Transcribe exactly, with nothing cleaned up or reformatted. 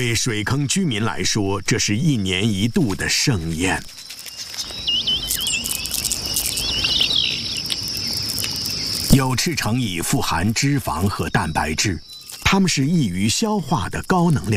对水坑居民来说，这是一年一度的盛宴。有赤诚蚁富含脂肪和蛋白质，它们是易于消化的高能量